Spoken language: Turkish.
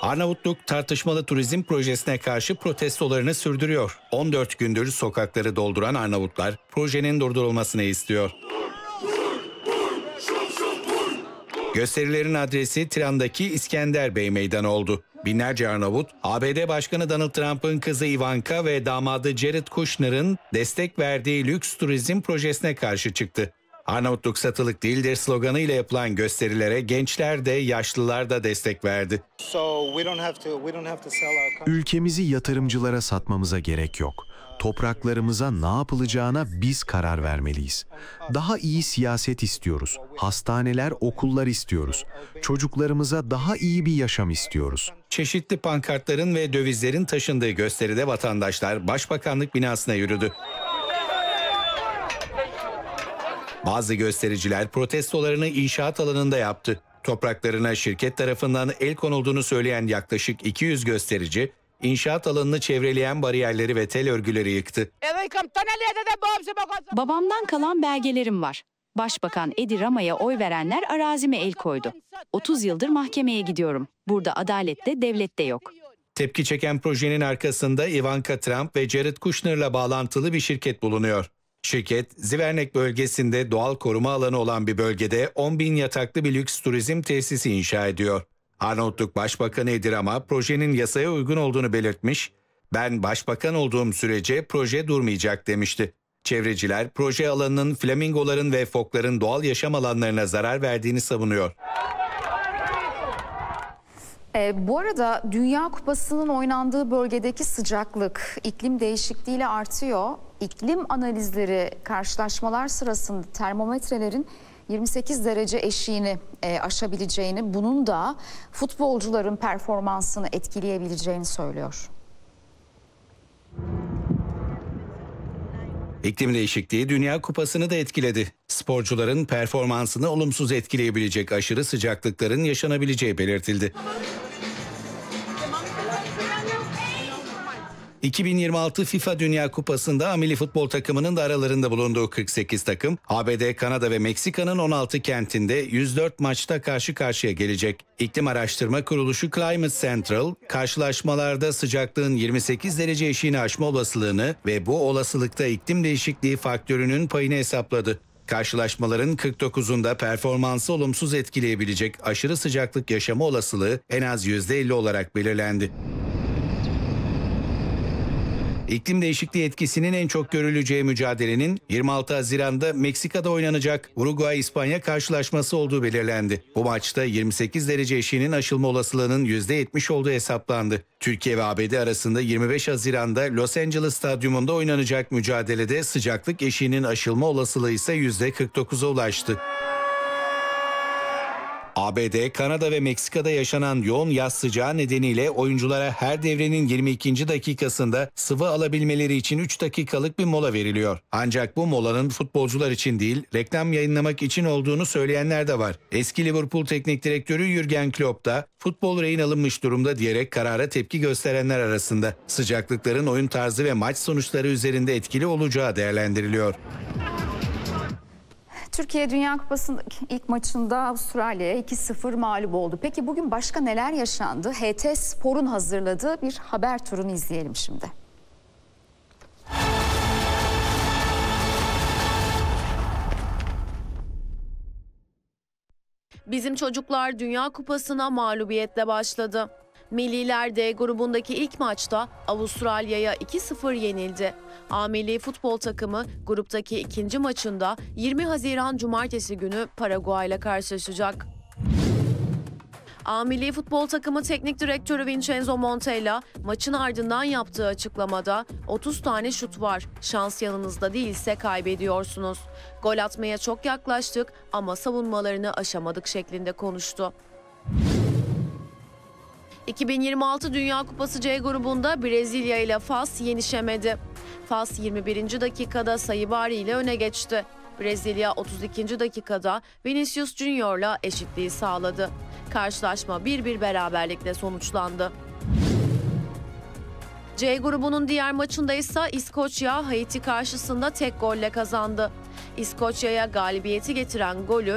Arnavutluk tartışmalı turizm projesine karşı protestolarını sürdürüyor. 14 gündür sokakları dolduran Arnavutlar projenin durdurulmasını istiyor. Gösterilerin adresi Tiran'daki İskender Bey Meydanı oldu. Binlerce Arnavut, ABD Başkanı Donald Trump'ın kızı Ivanka ve damadı Jared Kushner'ın destek verdiği lüks turizm projesine karşı çıktı. Arnavutluk satılık değildir sloganıyla yapılan gösterilere gençler de yaşlılar da destek verdi. Ülkemizi yatırımcılara satmamıza gerek yok. Topraklarımıza ne yapılacağına biz karar vermeliyiz. Daha iyi siyaset istiyoruz. Hastaneler, okullar istiyoruz. Çocuklarımıza daha iyi bir yaşam istiyoruz. Çeşitli pankartların ve dövizlerin taşındığı gösteride vatandaşlar Başbakanlık binasına yürüdü. Bazı göstericiler protestolarını inşaat alanında yaptı. Topraklarına şirket tarafından el konulduğunu söyleyen yaklaşık 200 gösterici, inşaat alanını çevreleyen bariyerleri ve tel örgüleri yıktı. Babamdan kalan belgelerim var. Başbakan Edi Rama'ya oy verenler arazime el koydu. 30 yıldır mahkemeye gidiyorum. Burada adalet de devlet de yok. Tepki çeken projenin arkasında Ivanka Trump ve Jared Kushner'la bağlantılı bir şirket bulunuyor. Şirket, Zvernek bölgesinde doğal koruma alanı olan bir bölgede 10.000 yataklı bir lüks turizm tesisi inşa ediyor. Arnavutluk Başbakanı Edi Rama projenin yasaya uygun olduğunu belirtmiş, "Ben başbakan olduğum sürece proje durmayacak." demişti. Çevreciler proje alanının flamingoların ve fokların doğal yaşam alanlarına zarar verdiğini savunuyor. Bu arada Dünya Kupası'nın oynandığı bölgedeki sıcaklık iklim değişikliğiyle artıyor. İklim analizleri karşılaşmalar sırasında termometrelerin 28 derece eşiğini aşabileceğini, bunun da futbolcuların performansını etkileyebileceğini söylüyor. İklim değişikliği Dünya Kupası'nı da etkiledi. Sporcuların performansını olumsuz etkileyebilecek aşırı sıcaklıkların yaşanabileceği belirtildi. 2026 FIFA Dünya Kupası'nda milli futbol takımının da aralarında bulunduğu 48 takım, ABD, Kanada ve Meksika'nın 16 kentinde 104 maçta karşı karşıya gelecek. İklim Araştırma Kuruluşu Climate Central, karşılaşmalarda sıcaklığın 28 derece eşiğini aşma olasılığını ve bu olasılıkta iklim değişikliği faktörünün payını hesapladı. Karşılaşmaların 49'unda performansı olumsuz etkileyebilecek aşırı sıcaklık yaşama olasılığı en az %50 olarak belirlendi. İklim değişikliği etkisinin en çok görüleceği mücadelenin 26 Haziran'da Meksika'da oynanacak Uruguay-İspanya karşılaşması olduğu belirlendi. Bu maçta 28 derece eşiğinin aşılma olasılığının %70 olduğu hesaplandı. Türkiye ve ABD arasında 25 Haziran'da Los Angeles Stadyumunda oynanacak mücadelede sıcaklık eşiğinin aşılma olasılığı ise %49'a ulaştı. ABD, Kanada ve Meksika'da yaşanan yoğun yaz sıcağı nedeniyle oyunculara her devrenin 22. dakikasında sıvı alabilmeleri için 3 dakikalık bir mola veriliyor. Ancak bu molanın futbolcular için değil, reklam yayınlamak için olduğunu söyleyenler de var. Eski Liverpool Teknik Direktörü Jürgen Klopp da futbol rehin alınmış durumda diyerek karara tepki gösterenler arasında. Sıcaklıkların oyun tarzı ve maç sonuçları üzerinde etkili olacağı değerlendiriliyor. Türkiye Dünya Kupası'nın ilk maçında Avustralya'ya 2-0 mağlup oldu. Peki bugün başka neler yaşandı? HT Spor'un hazırladığı bir haber turunu izleyelim şimdi. Bizim çocuklar Dünya Kupası'na mağlubiyetle başladı. Milliler D grubundaki ilk maçta Avustralya'ya 2-0 yenildi. A milli futbol takımı gruptaki ikinci maçında 20 Haziran Cumartesi günü Paraguay'la karşılaşacak. A milli futbol takımı teknik direktörü Vincenzo Montella maçın ardından yaptığı açıklamada 30 tane şut var. Şans yanınızda değilse kaybediyorsunuz. Gol atmaya çok yaklaştık ama savunmalarını aşamadık şeklinde konuştu. 2026 Dünya Kupası C grubunda Brezilya ile Fas yenişemedi. Fas 21. dakikada Sayıbari ile öne geçti. Brezilya 32. dakikada Vinicius Junior'la eşitliği sağladı. Karşılaşma 1-1 beraberlikle sonuçlandı. C grubunun diğer maçında ise İskoçya Haiti karşısında tek golle kazandı. İskoçya'ya galibiyeti getiren golü